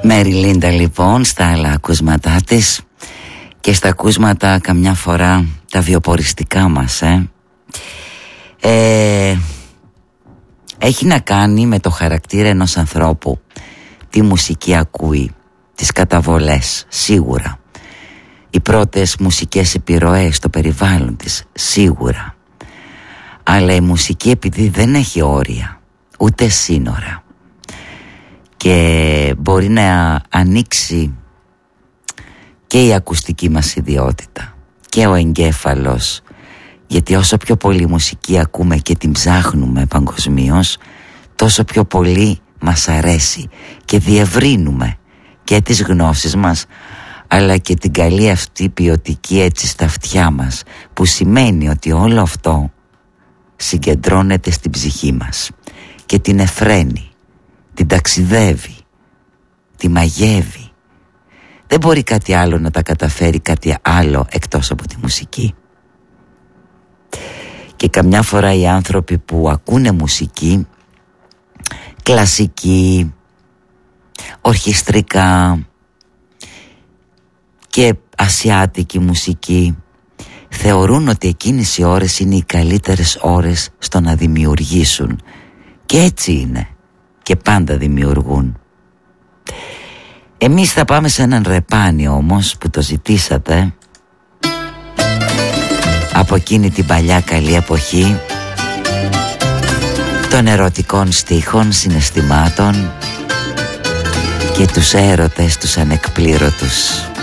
Μέρι Λίντα λοιπόν στα άλλα ακούσματά της και στα ακούσματα καμιά φορά τα βιοποριστικά μας έχει να κάνει με το χαρακτήρα ενός ανθρώπου, τι μουσική ακούει, τις καταβολές σίγουρα, οι πρώτες μουσικές επιρροές στο περιβάλλον της σίγουρα, αλλά η μουσική επειδή δεν έχει όρια ούτε σύνορα και μπορεί να ανοίξει και η ακουστική μας ιδιότητα και ο εγκέφαλος, γιατί όσο πιο πολύ μουσική ακούμε και την ψάχνουμε παγκοσμίως, τόσο πιο πολύ μας αρέσει και διευρύνουμε και τις γνώσεις μας, αλλά και την καλή αυτή ποιοτική έτσι στα αυτιά μας, που σημαίνει ότι όλο αυτό συγκεντρώνεται στην ψυχή μας και την εφραίνει, την ταξιδεύει, τη μαγεύει. Δεν μπορεί κάτι άλλο να τα καταφέρει κάτι άλλο εκτός από τη μουσική. Και καμιά φορά οι άνθρωποι που ακούνε μουσική, κλασική, ορχιστρικά και ασιάτικη μουσική, θεωρούν ότι εκείνες οι ώρες είναι οι καλύτερες ώρες στο να δημιουργήσουν. Και έτσι είναι. Και πάντα δημιουργούν. Εμείς θα πάμε σε έναν ρεπάνι όμως που το ζητήσατε, από εκείνη την παλιά καλή εποχή των ερωτικών στίχων, συναισθημάτων και τους έρωτες τους ανεκπλήρωτους.